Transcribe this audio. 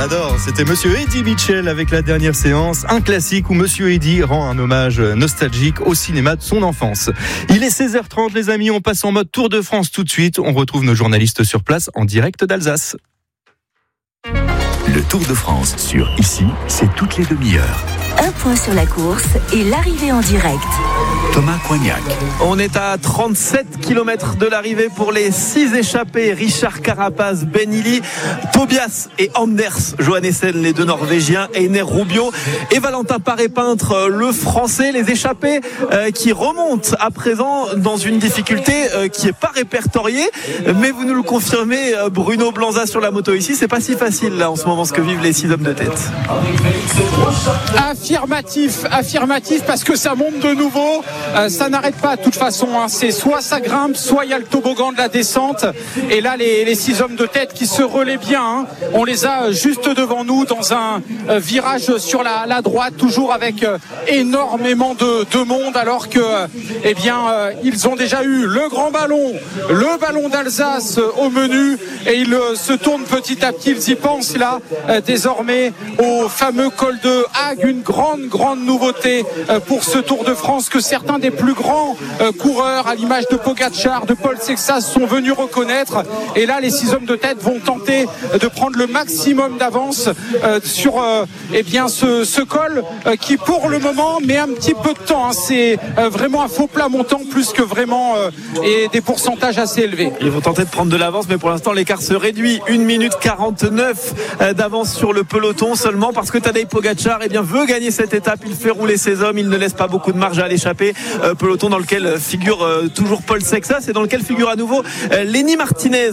adore. C'était Monsieur Eddie Mitchell avec la dernière séance, un classique où Monsieur Eddie rend un hommage nostalgique au cinéma de son enfance. Il est 16h30 les amis, on passe en mode Tour de France tout de suite. On retrouve nos journalistes sur place en direct d'Alsace. Le Tour de France sur Ici, c'est toutes les demi-heures. Un point sur la course et l'arrivée en direct. Thomas Coignac. On est à 37 km de l'arrivée pour les 6 échappés. Richard Carapaz, Ben Illy, Tobias et Anders Johannessen, les deux Norvégiens, Einer Rubio et Valentin Paré-Peintre, le Français. Les échappés qui remontent à présent dans une difficulté qui n'est pas répertoriée. Mais vous nous le confirmez, Bruno Blanza sur la moto ici, c'est pas si facile là en ce moment ce que vivent les 6 hommes de tête. Affirmatif parce que ça monte de nouveau, ça n'arrête pas de toute façon, hein. C'est soit ça grimpe, soit il y a le toboggan de la descente et là les 6 hommes de tête qui se relaient bien, hein. On les a juste devant nous dans un virage sur la droite, toujours avec énormément de monde alors que ils ont déjà eu le ballon d'Alsace au menu et ils se tournent petit à petit, ils y pensent là désormais au fameux col de Hague, une grande nouveauté pour ce Tour de France que certains des plus grands coureurs à l'image de Pogačar, de Paul Sexas sont venus reconnaître et là les 6 hommes de tête vont tenter de prendre le maximum d'avance sur ce col qui pour le moment met un petit peu de temps, hein. C'est vraiment un faux plat montant plus que vraiment et des pourcentages assez élevés. Ils vont tenter de prendre de l'avance mais pour l'instant l'écart se réduit, 1 minute 49 d'avance sur le peloton seulement parce que Tadej Pogačar veut gagner cette étape, il fait rouler ses hommes, il ne laisse pas beaucoup de marge à l'échappée, peloton dans lequel figure toujours Paul Sexas et dans lequel figure à nouveau Lenny Martinez.